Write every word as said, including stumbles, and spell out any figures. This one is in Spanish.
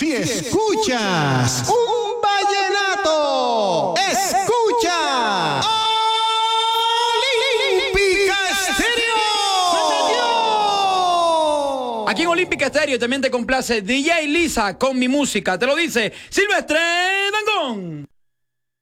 Si escuchas un vallenato, escucha Olímpica Estéreo. Aquí en Olímpica Estéreo también te complace D J Lisa con mi música. Te lo dice Silvestre Dangond.